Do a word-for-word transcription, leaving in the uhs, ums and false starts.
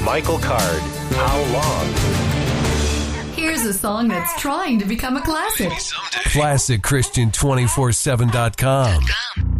Michael Card. How long? Here's a song that's trying to become a classic. Classic Christian two forty-seven dot com.